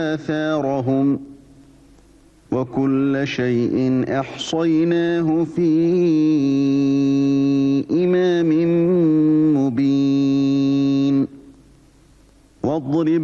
آثارهم وكل شيء أحصيناه في إمام مبين واضرب